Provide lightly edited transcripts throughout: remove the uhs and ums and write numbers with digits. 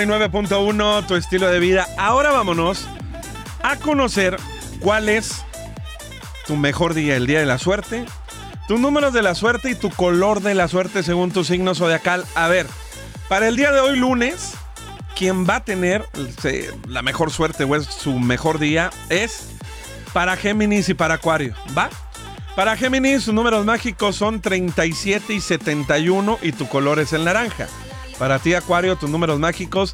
9.1, tu estilo de vida. Ahora vámonos a conocer cuál es tu mejor día, el día de la suerte, tus números de la suerte y tu color de la suerte según tu signo zodiacal. A ver, para el día de hoy, lunes, quien va a tener la mejor suerte o es su mejor día es para Géminis y para Acuario, ¿va? Para Géminis, sus números mágicos son 37 y 71 y tu color es el naranja. Para ti, Acuario, tus números mágicos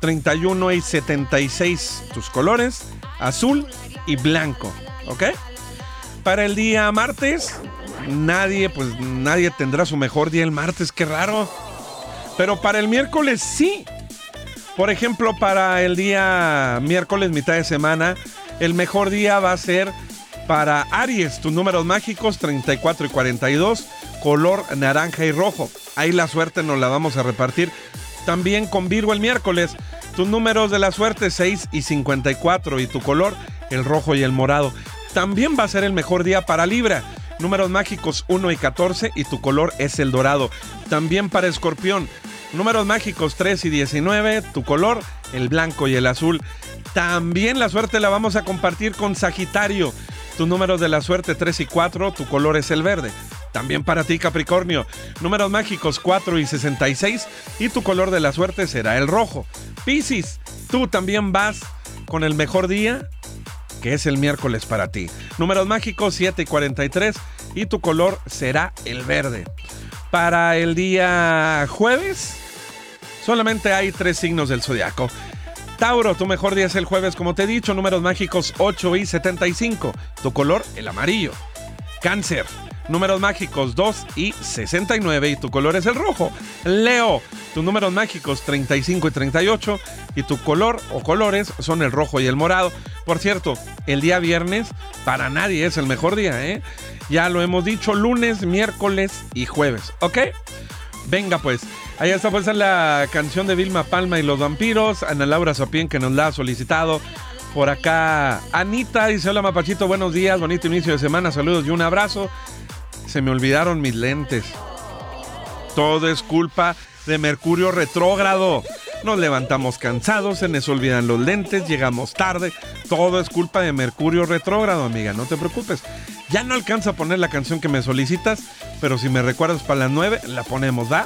31 y 76, tus colores azul y blanco, ¿ok? Para el día martes, nadie tendrá su mejor día el martes, qué raro. Pero para el miércoles sí. Por ejemplo, para el día miércoles, mitad de semana, el mejor día va a ser para Aries, tus números mágicos 34 y 42, color naranja y rojo. Ahí la suerte nos la vamos a repartir. También con Virgo el miércoles, tus números de la suerte 6 y 54 y tu color el rojo y el morado. También va a ser el mejor día para Libra, números mágicos 1 y 14 y tu color es el dorado. También para Escorpión, números mágicos 3 y 19, tu color el blanco y el azul. También la suerte la vamos a compartir con Sagitario, tus números de la suerte 3 y 4, tu color es el verde. También para ti, Capricornio, números mágicos 4 y 66 y tu color de la suerte será el rojo. Piscis, tú también vas con el mejor día, que es el miércoles para ti. Números mágicos 7 y 43 y tu color será el verde. Para el día jueves, solamente hay 3 signos del zodiaco. Tauro, tu mejor día es el jueves, como te he dicho, números mágicos 8 y 75, tu color el amarillo. Cáncer, números mágicos 2 y 69 y tu color es el rojo. Leo, tus números mágicos 35 y 38 y tu color o colores son el rojo y el morado. Por cierto, el día viernes para nadie es el mejor día, ¿eh? Ya lo hemos dicho, lunes, miércoles y jueves, ¿ok? Venga pues, ahí está pues la canción de Vilma Palma y los vampiros. Ana Laura Sapien que nos la ha solicitado. Por acá Anita dice: hola Mapachito, buenos días, bonito inicio de semana, saludos y un abrazo. Se me olvidaron mis lentes. Todo es culpa de Mercurio retrógrado. Nos levantamos cansados, se nos olvidan los lentes, llegamos tarde. Todo es culpa de Mercurio retrógrado, amiga, no te preocupes. Ya no alcanzo a poner la canción que me solicitas, pero si me recuerdas para las 9, la ponemos, ¿va?